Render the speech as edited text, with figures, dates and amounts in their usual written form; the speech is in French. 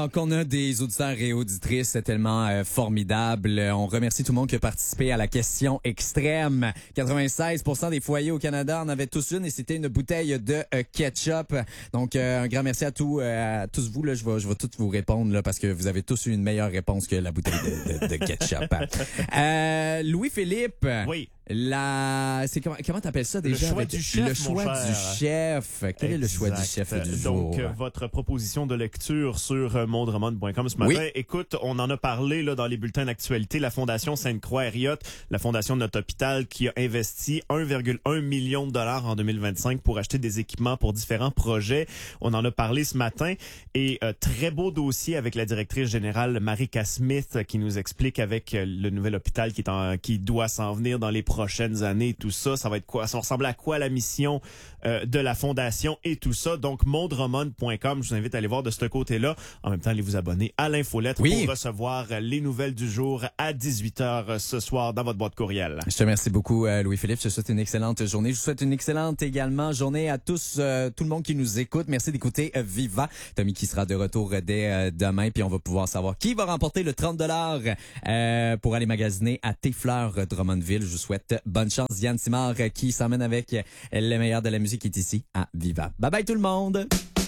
Ah, qu'on a des auditeurs et auditrices, c'est tellement formidable. On remercie tout le monde qui a participé à la question extrême. 96% des foyers au Canada en avaient tous une et c'était une bouteille de ketchup. Donc, un grand merci à tous vous. Là, je vais tous vous répondre là, parce que vous avez tous eu une meilleure réponse que la bouteille de ketchup. Louis-Philippe. Oui. C'est comment t'appelles ça déjà? Le choix du chef, Le choix du chef. Quel est le choix du chef du jour? Donc, votre proposition de lecture sur mondremont.com ce matin. Oui. Écoute, on en a parlé là dans les bulletins d'actualité. La Fondation Sainte-Croix-Heriotte, la fondation de notre hôpital qui a investi 1,1 million de dollars en 2025 pour acheter des équipements pour différents projets. On en a parlé ce matin et très beau dossier avec la directrice générale Marika Smith qui nous explique avec le nouvel hôpital qui doit s'en venir dans les prochaines années, tout ça. Ça va être quoi? Ça va ressembler à quoi la mission de la fondation et tout ça. Donc, mondremont.com, je vous invite à aller voir de ce côté-là. En même temps, allez vous abonner à l'infolettre pour recevoir les nouvelles du jour à 18h ce soir dans votre boîte courriel. Je te remercie beaucoup, Louis-Philippe. Je te souhaite une excellente journée. Je vous souhaite une excellente également journée à tous, tout le monde qui nous écoute. Merci d'écouter Viva. Tommy qui sera de retour dès demain, puis on va pouvoir savoir qui va remporter le 30$ pour aller magasiner à Tes Fleurs Drummondville. Je vous souhaite bonne chance. Diane Simard qui s'emmène avec le meilleur de la musique qui est ici à Viva. Bye bye tout le monde!